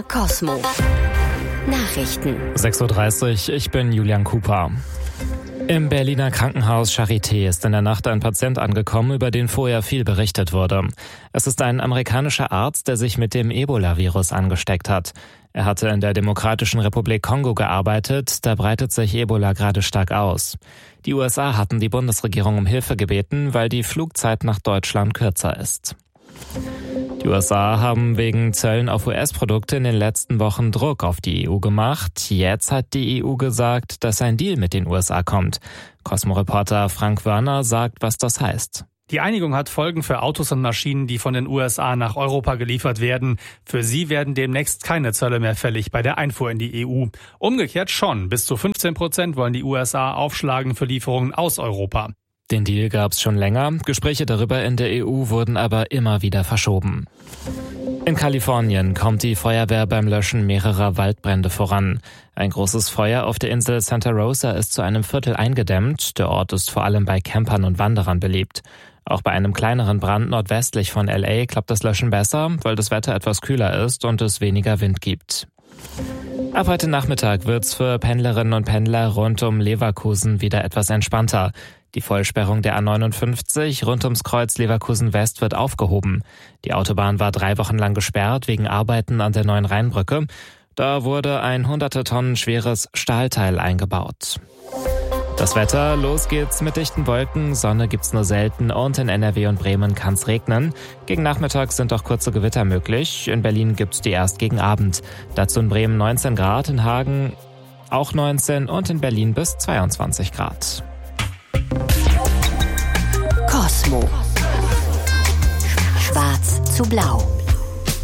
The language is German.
MDR Cosmo. Nachrichten. 6:30 Uhr, ich bin Julian Cooper. Im Berliner Krankenhaus Charité ist in der Nacht ein Patient angekommen, über den vorher viel berichtet wurde. Es ist ein amerikanischer Arzt, der sich mit dem Ebola-Virus angesteckt hat. Er hatte in der Demokratischen Republik Kongo gearbeitet, da breitet sich Ebola gerade stark aus. Die USA hatten die Bundesregierung um Hilfe gebeten, weil die Flugzeit nach Deutschland kürzer ist. Die USA haben wegen Zöllen auf US-Produkte in den letzten Wochen Druck auf die EU gemacht. Jetzt hat die EU gesagt, dass ein Deal mit den USA kommt. Cosmo-Reporter Frank Wörner sagt, was das heißt. Die Einigung hat Folgen für Autos und Maschinen, die von den USA nach Europa geliefert werden. Für sie werden demnächst keine Zölle mehr fällig bei der Einfuhr in die EU. Umgekehrt schon. Bis zu 15% wollen die USA aufschlagen für Lieferungen aus Europa. Den Deal gab es schon länger. Gespräche darüber in der EU wurden aber immer wieder verschoben. In Kalifornien kommt die Feuerwehr beim Löschen mehrerer Waldbrände voran. Ein großes Feuer auf der Insel Santa Rosa ist zu einem Viertel eingedämmt. Der Ort ist vor allem bei Campern und Wanderern beliebt. Auch bei einem kleineren Brand nordwestlich von LA klappt das Löschen besser, weil das Wetter etwas kühler ist und es weniger Wind gibt. Ab heute Nachmittag wird's für Pendlerinnen und Pendler rund um Leverkusen wieder etwas entspannter. Die Vollsperrung der A59 rund ums Kreuz Leverkusen West wird aufgehoben. Die Autobahn war 3 Wochen lang gesperrt wegen Arbeiten an der neuen Rheinbrücke. Da wurde ein 100 Tonnen schweres Stahlteil eingebaut. Das Wetter, los geht's mit dichten Wolken, Sonne gibt's nur selten und in NRW und Bremen kann's regnen. Gegen Nachmittag sind auch kurze Gewitter möglich. In Berlin gibt's die erst gegen Abend. Dazu in Bremen 19 Grad, in Hagen auch 19 und in Berlin bis 22 Grad. Cosmo. Schwarz zu blau.